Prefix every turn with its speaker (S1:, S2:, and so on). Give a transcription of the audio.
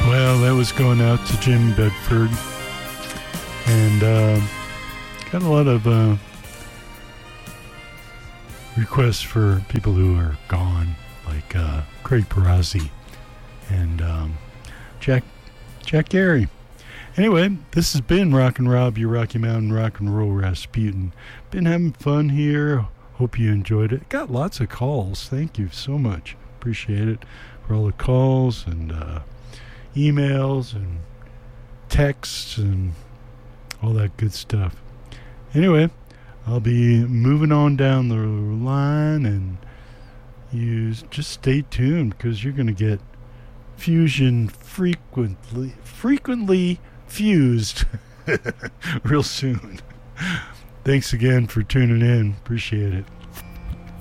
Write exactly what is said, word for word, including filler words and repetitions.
S1: Well, that was going out to Jim Bedford. And uh, got a lot of uh, requests for people who are gone, like uh, Craig Perazzi and um, Jack Jack Gary. Anyway, this has been Rock and Rob, your Rocky Mountain Rock and Roll Rasputin. Been having fun here. Hope you enjoyed it. Got lots of calls. Thank you so much. Appreciate it for all the calls and uh, emails and texts and all that good stuff. Anyway, I'll be moving on down the line, and you just stay tuned because you're going to get fusion frequently, frequently fused real soon. Thanks again for tuning in. Appreciate it.